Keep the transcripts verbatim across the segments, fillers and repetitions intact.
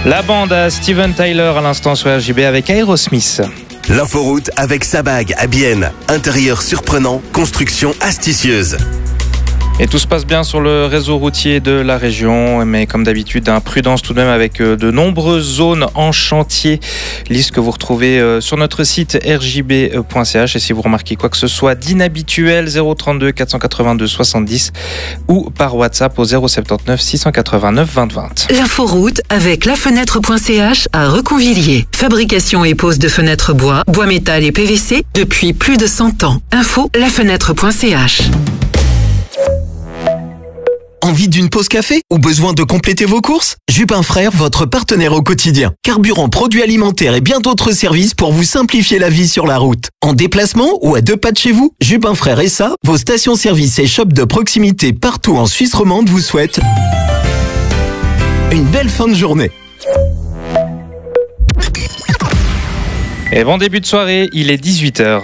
La bande à Steven Tyler à l'instant sur R J B avec Aerosmith. L'inforoute avec Sabag à Bienne. Intérieur surprenant, construction astucieuse. Et tout se passe bien sur le réseau routier de la région, mais comme d'habitude, hein, prudence tout de même avec de nombreuses zones en chantier. Liste que vous retrouvez sur notre site r j b point c h. Et si vous remarquez quoi que ce soit d'inhabituel, zéro trente-deux quatre cent quatre-vingt-deux soixante-dix ou par WhatsApp au zéro soixante-dix-neuf six cent quatre-vingt-neuf vingt vingt. L'inforoute avec lafenêtre point c h à Reconvilliers. Fabrication et pose de fenêtres bois, bois métal et P V C depuis plus de cent ans. Info lafenêtre point c h. Envie d'une pause café ou besoin de compléter vos courses? Jupin Frères, votre partenaire au quotidien. Carburant, produits alimentaires et bien d'autres services pour vous simplifier la vie sur la route. En déplacement ou à deux pas de chez vous, Jupin Frères et ça, vos stations-service et shops de proximité partout en Suisse romande vous souhaitent une belle fin de journée. Et bon début de soirée, il est dix-huit heures.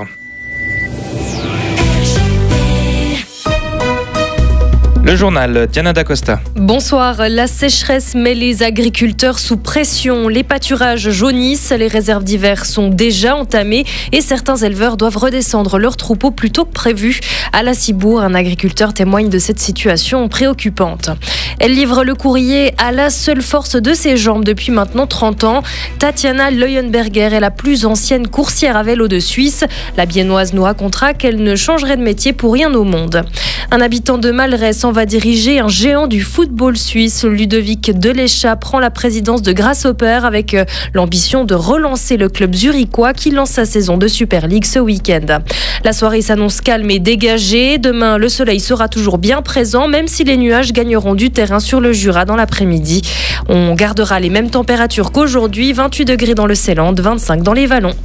Le journal, Diana D'Acosta. Bonsoir. La sécheresse met les agriculteurs sous pression. Les pâturages jaunissent, les réserves d'hiver sont déjà entamées et certains éleveurs doivent redescendre leurs troupeaux plus tôt que prévu. À La Ciboure, un agriculteur témoigne de cette situation préoccupante. Elle livre le courrier à la seule force de ses jambes depuis maintenant trente ans. Tatiana Leuenberger est la plus ancienne coursière à vélo de Suisse. La Biennoise nous racontera qu'elle ne changerait de métier pour rien au monde. Un habitant de Malray s'en va diriger un géant du football suisse. Ludovic Delécha prend la présidence de Grasshopper avec l'ambition de relancer le club zurichois qui lance sa saison de Super League ce week-end. La soirée s'annonce calme et dégagée. Demain, le soleil sera toujours bien présent, même si les nuages gagneront du terrain sur le Jura dans l'après-midi. On gardera les mêmes températures qu'aujourd'hui, vingt-huit degrés dans le Ceyland, vingt-cinq dans les Vallons.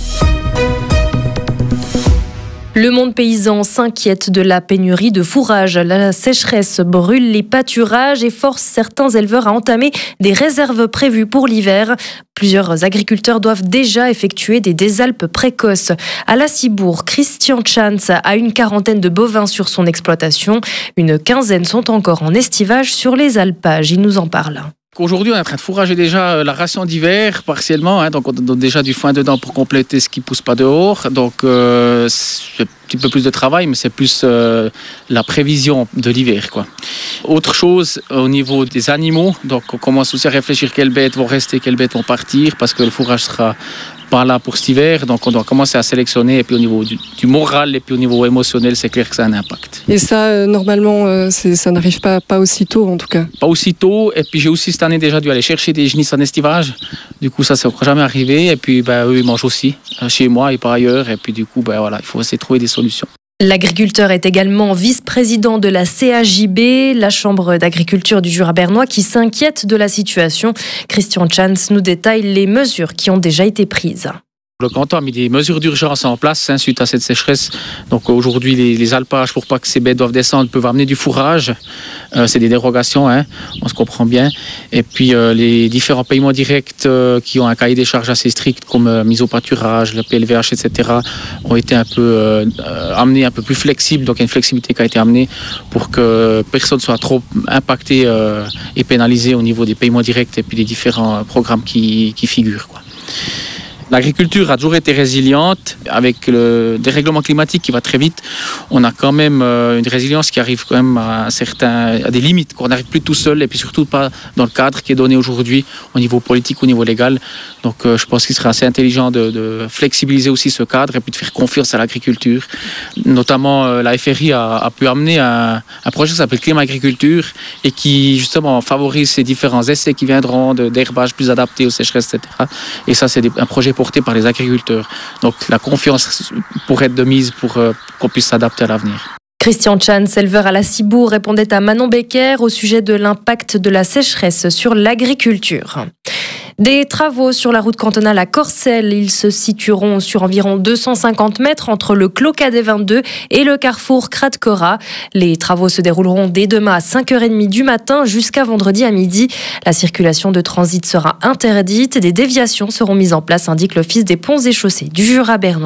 Le monde paysan s'inquiète de la pénurie de fourrage. La sécheresse brûle les pâturages et force certains éleveurs à entamer des réserves prévues pour l'hiver. Plusieurs agriculteurs doivent déjà effectuer des désalpes précoces. À La Ciboure, Christian Chance a une quarantaine de bovins sur son exploitation. Une quinzaine sont encore en estivage sur les alpages. Il nous en parle. Aujourd'hui, on est en train de fourrager déjà la ration d'hiver partiellement, hein, donc on donne déjà du foin dedans pour compléter ce qui ne pousse pas dehors. Donc euh, c'est un petit peu plus de travail, mais c'est plus euh, la prévision de l'hiver, quoi. Autre chose au niveau des animaux, donc on commence aussi à réfléchir quelles bêtes vont rester, quelles bêtes vont partir, parce que le fourrage sera pas là pour cet hiver, donc on doit commencer à sélectionner. Et puis au niveau du, du moral et puis au niveau émotionnel, c'est clair que ça a un impact. Et ça, euh, normalement, euh, c'est, ça n'arrive pas, pas aussitôt en tout cas. Pas aussitôt. Et puis j'ai aussi cette année déjà dû aller chercher des genisses en estivage. Du coup, ça ne s'est jamais arrivé. Et puis ben, eux, ils mangent aussi chez moi et par ailleurs. Et puis du coup, ben, voilà, il faut essayer de trouver des solutions. L'agriculteur est également vice-président de la C A J B, la Chambre d'agriculture du Jura bernois, qui s'inquiète de la situation. Christian Chance nous détaille les mesures qui ont déjà été prises. Le canton a mis des mesures d'urgence en place hein, suite à cette sécheresse. Donc aujourd'hui, les, les alpages, pour pas que ces bêtes doivent descendre, peuvent amener du fourrage. Euh, c'est des dérogations, hein, on se comprend bien. Et puis euh, les différents paiements directs euh, qui ont un cahier des charges assez strict, comme euh, mise au pâturage, le P L V H, et cetera, ont été un peu euh, amenés un peu plus flexibles. Donc il y a une flexibilité qui a été amenée pour que personne soit trop impacté euh, et pénalisé au niveau des paiements directs et puis des différents programmes qui, qui figurent, quoi. L'agriculture a toujours été résiliente avec le dérèglement climatique qui va très vite. On a quand même une résilience qui arrive quand même à, certains, à des limites, qu'on n'arrive plus tout seul et puis surtout pas dans le cadre qui est donné aujourd'hui au niveau politique, au niveau légal. Donc je pense qu'il serait assez intelligent de, de flexibiliser aussi ce cadre et puis de faire confiance à l'agriculture. Notamment la F R I a, a pu amener un, un projet qui s'appelle Climat Agriculture et qui justement favorise ces différents essais qui viendront de, d'herbage plus adapté aux sécheresses, et cetera. Et ça c'est des, un projet porté par les agriculteurs. Donc la confiance pourrait être de mise pour euh, qu'on puisse s'adapter à l'avenir. Christian Chance, éleveur à La Ciboure, répondait à Manon Becker au sujet de l'impact de la sécheresse sur l'agriculture. Des travaux sur la route cantonale à Corcelles. Ils se situeront sur environ deux cent cinquante mètres entre le Clos Cadet vingt-deux et le carrefour Kratcora. Les travaux se dérouleront dès demain à cinq heures trente du matin jusqu'à vendredi à midi. La circulation de transit sera interdite et des déviations seront mises en place, indique l'Office des ponts et chaussées du Jura bernois.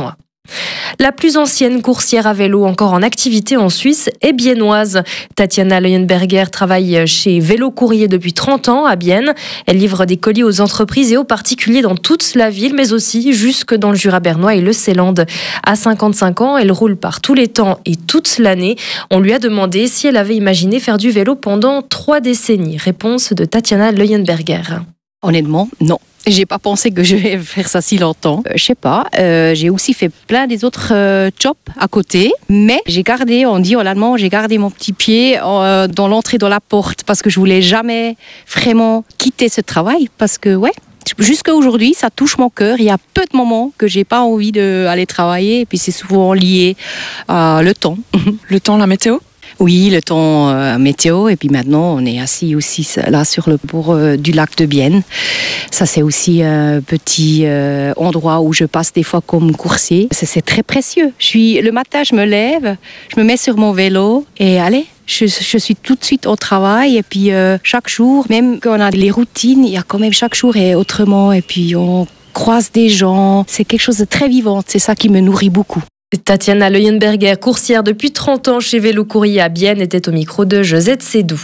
La plus ancienne coursière à vélo encore en activité en Suisse est biennoise. Tatiana Leuenberger travaille chez Vélo Courrier depuis trente ans à Bienne. Elle livre des colis aux entreprises et aux particuliers dans toute la ville, mais aussi jusque dans le Jura bernois et le Seeland. À cinquante-cinq ans, elle roule par tous les temps et toute l'année. On lui a demandé si elle avait imaginé faire du vélo pendant trois décennies. Réponse de Tatiana Leuenberger. Honnêtement, non. J'ai pas pensé que je vais faire ça si longtemps. Euh, je sais pas. Euh, j'ai aussi fait plein des autres euh, jobs à côté, mais j'ai gardé, on dit en allemand, j'ai gardé mon petit pied euh, dans l'entrée dans la porte parce que je voulais jamais vraiment quitter ce travail parce que ouais. Jusqu'à aujourd'hui, ça touche mon cœur. Il y a peu de moments que j'ai pas envie d'aller travailler, et puis c'est souvent lié à le temps. Le temps, la météo ? Oui, le temps euh, météo. Et puis maintenant, on est assis aussi là sur le bord euh, du lac de Bienne. Ça, c'est aussi un petit euh, endroit où je passe des fois comme coursier. C'est, c'est très précieux. Je suis, le matin, je me lève, je me mets sur mon vélo et allez, je, je suis tout de suite au travail. Et puis euh, chaque jour, même quand on a les routines, il y a quand même chaque jour et autrement. Et puis on croise des gens. C'est quelque chose de très vivant. C'est ça qui me nourrit beaucoup. Tatiana Leuenberger, coursière depuis trente ans chez Vélo Courrier à Bienne, était au micro de Josette Sédou.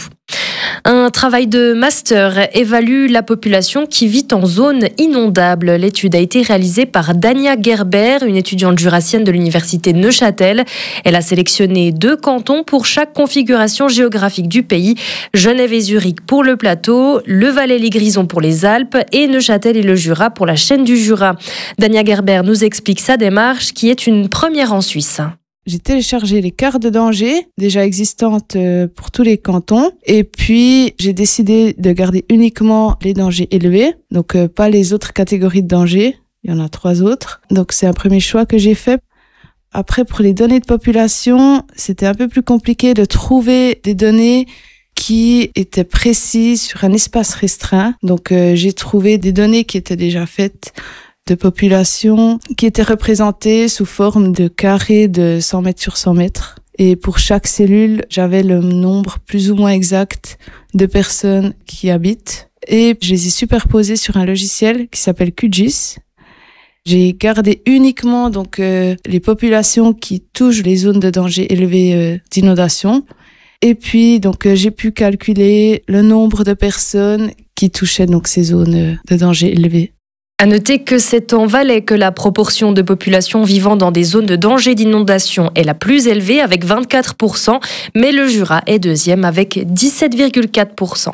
Un travail de master évalue la population qui vit en zone inondable. L'étude a été réalisée par Dania Gerber, une étudiante jurassienne de l'université de Neuchâtel. Elle a sélectionné deux cantons pour chaque configuration géographique du pays. Genève et Zurich pour le plateau, le Valais-les-Grisons pour les Alpes et Neuchâtel et le Jura pour la chaîne du Jura. Dania Gerber nous explique sa démarche qui est une première en Suisse. J'ai téléchargé les cartes de danger déjà existantes pour tous les cantons et puis j'ai décidé de garder uniquement les dangers élevés, donc pas les autres catégories de dangers, il y en a trois autres. Donc c'est un premier choix que j'ai fait. Après, pour les données de population, c'était un peu plus compliqué de trouver des données qui étaient précises sur un espace restreint. Donc euh, j'ai trouvé des données qui étaient déjà faites de population qui étaient représentées sous forme de carrés de cent mètres sur cent mètres. Et pour chaque cellule, j'avais le nombre plus ou moins exact de personnes qui habitent. Et je les ai superposées sur un logiciel qui s'appelle Q G I S. J'ai gardé uniquement donc euh, les populations qui touchent les zones de danger élevé euh, d'inondation. Et puis donc euh, j'ai pu calculer le nombre de personnes qui touchaient donc ces zones euh, de danger élevé. À noter que c'est en Valais que la proportion de population vivant dans des zones de danger d'inondation est la plus élevée avec vingt-quatre pour cent, mais le Jura est deuxième avec dix-sept virgule quatre pour cent.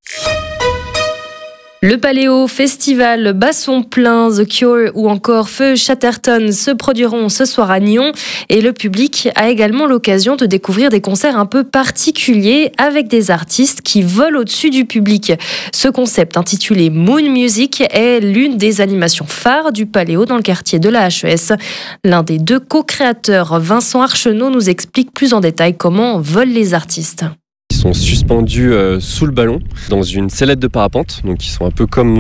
Le Paléo Festival, Basson Plein, The Cure ou encore Feu Chatterton se produiront ce soir à Nyon et le public a également l'occasion de découvrir des concerts un peu particuliers avec des artistes qui volent au-dessus du public. Ce concept intitulé Moon Music est l'une des animations phares du Paléo dans le quartier de la H E S. L'un des deux co-créateurs, Vincent Archenot, nous explique plus en détail comment volent les artistes. Ils sont suspendus euh, sous le ballon dans une sellette de parapente, donc ils sont un peu comme